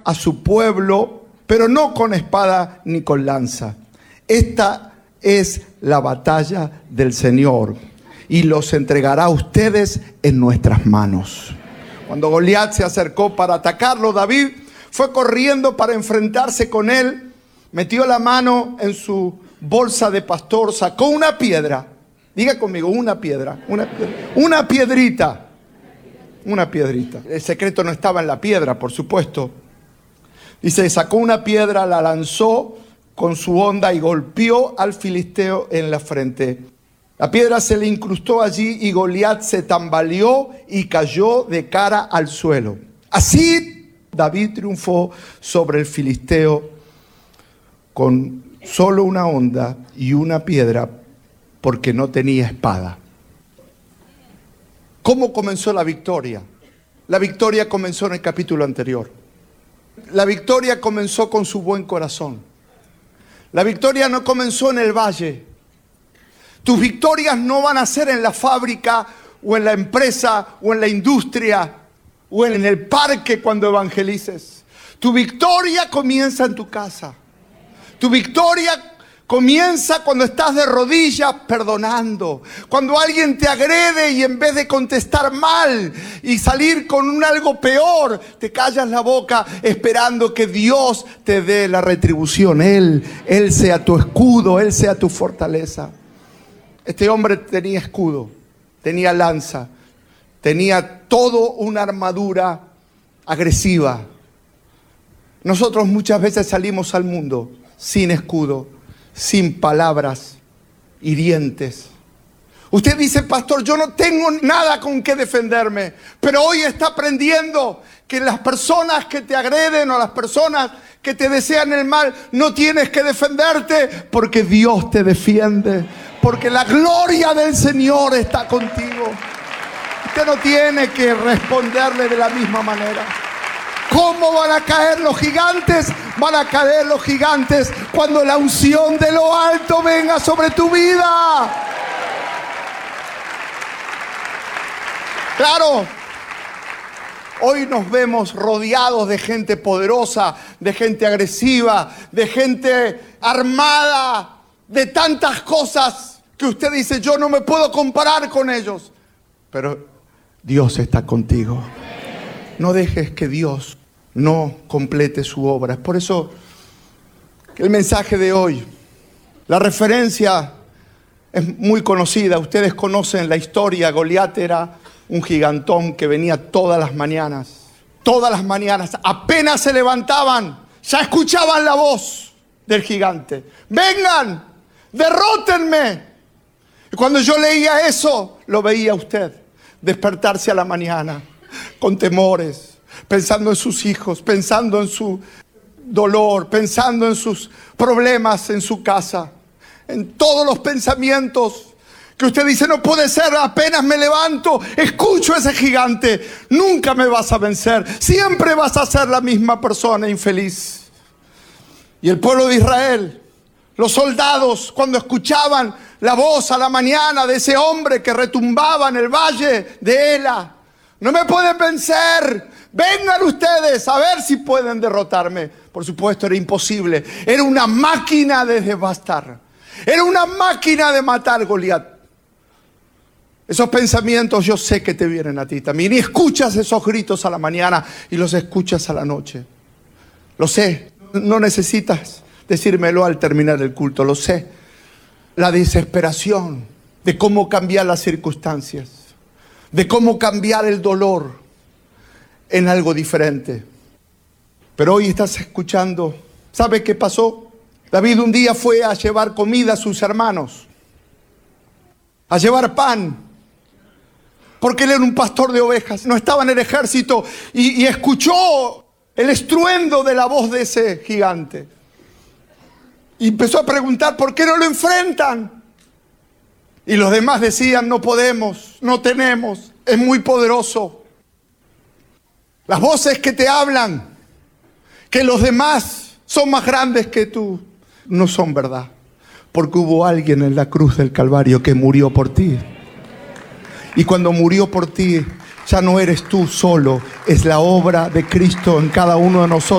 a su pueblo, pero no con espada ni con lanza. Esta es la batalla del Señor y los entregará a ustedes en nuestras manos. Cuando Goliat se acercó para atacarlo, David fue corriendo para enfrentarse con él. Metió la mano en su bolsa de pastor, sacó una piedra. Diga conmigo, una piedra. Una piedrita. Una piedrita. El secreto no estaba en la piedra, por supuesto. Dice, sacó una piedra, la lanzó con su honda y golpeó al filisteo en la frente. La piedra se le incrustó allí y Goliat se tambaleó y cayó de cara al suelo. Así David triunfó sobre el filisteo con solo una honda y una piedra, porque no tenía espada. ¿Cómo comenzó la victoria? La victoria comenzó en el capítulo anterior. La victoria comenzó con su buen corazón. La victoria no comenzó en el valle. Tus victorias no van a ser en la fábrica o en la empresa o en la industria o en el parque cuando evangelices. Tu victoria comienza en tu casa. Tu victoria comienza cuando estás de rodillas perdonando. Cuando alguien te agrede y en vez de contestar mal y salir con algo peor, te callas la boca esperando que Dios te dé la retribución. Él sea tu escudo, Él sea tu fortaleza. Este hombre tenía escudo, tenía lanza, tenía todo una armadura agresiva. Nosotros muchas veces salimos al mundo sin escudo, sin palabras hirientes. Usted dice, pastor, yo no tengo nada con qué defenderme, pero hoy está aprendiendo que las personas que te agreden o las personas que te desean el mal, no tienes que defenderte porque Dios te defiende, porque la gloria del Señor está contigo. Usted no tiene que responderle de la misma manera. ¿Cómo van a caer los gigantes? Van a caer los gigantes cuando la unción de lo alto venga sobre tu vida. Claro, hoy nos vemos rodeados de gente poderosa, de gente agresiva, de gente armada, de tantas cosas que usted dice, yo no me puedo comparar con ellos. Pero Dios está contigo. No dejes que Dios no complete su obra. Es por eso que el mensaje de hoy, la referencia es muy conocida. Ustedes conocen la historia. Goliat era un gigantón que venía todas las mañanas. Todas las mañanas, apenas se levantaban, ya escuchaban la voz del gigante. Vengan, derrótenme. Y cuando yo leía eso, lo veía usted despertarse a la mañana con temores, pensando en sus hijos, pensando en su dolor, pensando en sus problemas en su casa, en todos los pensamientos que usted dice, no puede ser, apenas me levanto, escucho a ese gigante, nunca me vas a vencer, siempre vas a ser la misma persona infeliz. Y el pueblo de Israel, los soldados, cuando escuchaban la voz a la mañana de ese hombre que retumbaba en el valle de Ela, no me pueden vencer, vengan ustedes a ver si pueden derrotarme. Por supuesto era imposible, era una máquina de devastar, era una máquina de matar Goliat. Esos pensamientos yo sé que te vienen a ti también. Y escuchas esos gritos a la mañana y los escuchas a la noche. Lo sé, no necesitas decírmelo al terminar el culto, lo sé. La desesperación de cómo cambiar las circunstancias, de cómo cambiar el dolor en algo diferente. Pero hoy estás escuchando, ¿sabe qué pasó? David un día fue a llevar comida a sus hermanos, a llevar pan, porque él era un pastor de ovejas, no estaba en el ejército y escuchó el estruendo de la voz de ese gigante. Y empezó a preguntar, ¿por qué no lo enfrentan? Y los demás decían, no podemos, no tenemos, es muy poderoso. Las voces que te hablan, que los demás son más grandes que tú, no son verdad. Porque hubo alguien en la cruz del Calvario que murió por ti. Y cuando murió por ti, ya no eres tú solo, es la obra de Cristo en cada uno de nosotros.